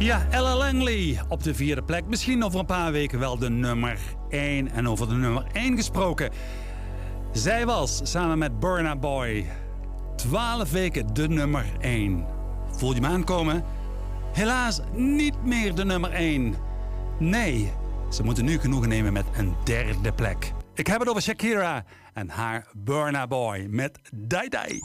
Ja, Ella Langley op de 4e plek. Misschien over een paar weken wel de nummer 1. En over de nummer 1 gesproken. Zij was samen met Burna Boy 12 weken de nummer 1. Voel je me aankomen? Helaas niet meer de nummer 1. Nee, ze moeten nu genoegen nemen met een 3e plek. Ik heb het over Shakira en haar Burna Boy met Die Die.